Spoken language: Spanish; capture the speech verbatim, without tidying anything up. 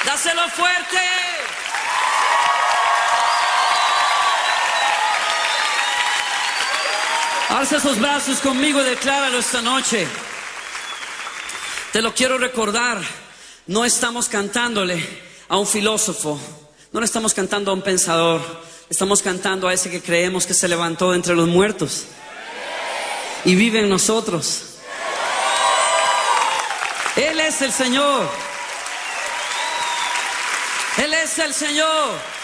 Dáselo fuerte. Alza esos brazos conmigo y decláralo esta noche. Te lo quiero recordar. No estamos cantándole a un filósofo. No le estamos cantando a un pensador. Estamos cantando a ese que creemos que se levantó de entre los muertos y vive en nosotros. Él es el Señor. Él es el Señor.